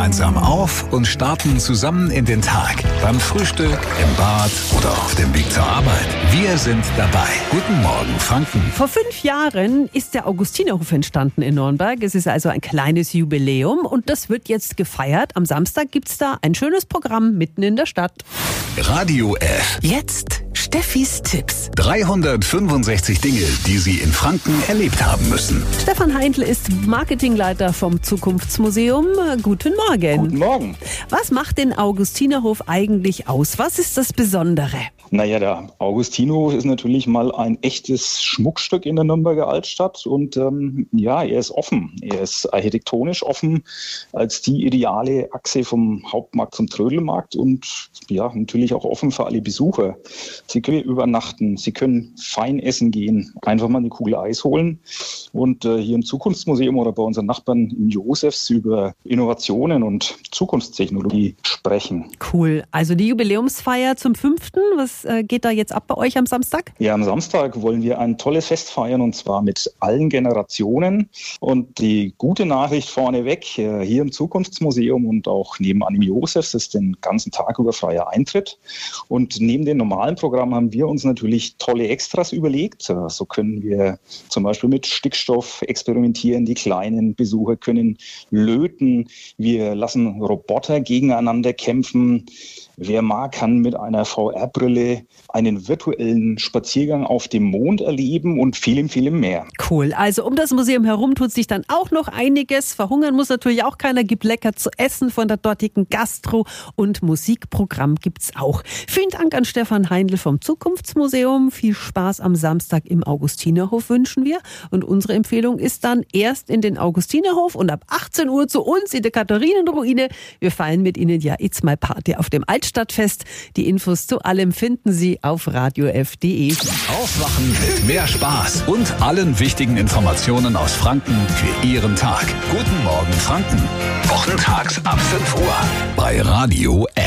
gemeinsam auf und starten zusammen in den Tag. Beim Frühstück, im Bad oder auf dem Weg zur Arbeit. Wir sind dabei. Guten Morgen, Franken. Vor 5 Jahren ist der Augustinerhof entstanden in Nürnberg. Es ist also ein kleines Jubiläum und das wird jetzt gefeiert. Am Samstag gibt es da ein schönes Programm mitten in der Stadt. Radio F. Jetzt Steffis Tipps. 365 Dinge, die Sie in Franken erlebt haben müssen. Stefan Heindl ist Marketingleiter vom Zukunftsmuseum. Guten Morgen. Guten Morgen. Was macht den Augustinerhof eigentlich aus? Was ist das Besondere? Naja, der Augustinerhof ist natürlich mal ein echtes Schmuckstück in der Nürnberger Altstadt und er ist offen. Er ist architektonisch offen als die ideale Achse vom Hauptmarkt zum Trödelmarkt und ja, natürlich auch offen für alle Besucher. Sie können übernachten, Sie können fein essen gehen, einfach mal eine Kugel Eis holen und hier im Zukunftsmuseum oder bei unseren Nachbarn im Josefs über Innovationen und Zukunftstechnologie sprechen. Cool. Also die Jubiläumsfeier zum 5. Was geht da jetzt ab bei euch am Samstag? Ja, am Samstag wollen wir ein tolles Fest feiern und zwar mit allen Generationen. Und die gute Nachricht vorneweg, hier im Zukunftsmuseum und auch nebenan im Josefs ist den ganzen Tag über freier Eintritt. Und neben dem normalen Programm haben wir uns natürlich tolle Extras überlegt. So können wir zum Beispiel mit Stickstoff experimentieren. Die kleinen Besucher können löten. Wir lassen Roboter gegeneinander kämpfen. Wer mag, kann mit einer VR-Brille einen virtuellen Spaziergang auf dem Mond erleben und vielem, vielem mehr. Cool. Also um das Museum herum tut sich dann auch noch einiges. Verhungern muss natürlich auch keiner. Gibt lecker zu essen von der dortigen Gastro und Musikprogramm gibt's auch. Vielen Dank an Stefan Heindl vom Zukunftsmuseum. Viel Spaß am Samstag im Augustinerhof wünschen wir. Und unsere Empfehlung ist dann erst in den Augustinerhof und ab 18 Uhr zu uns in der Katharinenruine. Wir feiern mit Ihnen ja It's My Party auf dem Altstadtfest. Die Infos zu allem finden Sie auf radiof.de. Aufwachen mit mehr Spaß und allen wichtigen Informationen aus Franken für Ihren Tag. Guten Morgen, Franken. Wochentags ab 5 Uhr bei Radio F.